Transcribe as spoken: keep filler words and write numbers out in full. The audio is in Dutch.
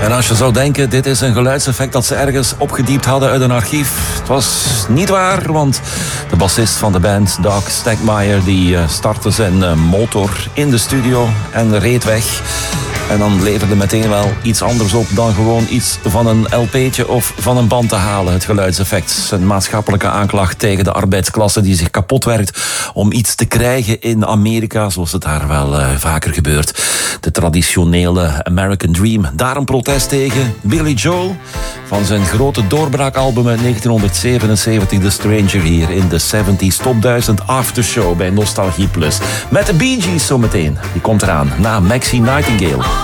En als je zou denken, dit is een geluidseffect dat ze ergens opgediept hadden uit een archief. Het was niet waar, want de bassist van de band, Doug Stegmeyer, die startte zijn motor in de studio en reed weg. En dan leverde meteen wel iets anders op dan gewoon iets van een L P'tje of van een band te halen. Het geluidseffect. Een maatschappelijke aanklacht tegen de arbeidsklasse die zich kapot werkt om iets te krijgen in Amerika, zoals het daar wel uh, vaker gebeurt. De traditionele American Dream. Daar een protest tegen. Billy Joel van zijn grote doorbraakalbum uit negentien zevenenzeventig, The Stranger, hier in de zeventig Top duizend Aftershow bij Nostalgie Plus. Met de Bee Gees zometeen. Die komt eraan na Maxine Nightingale.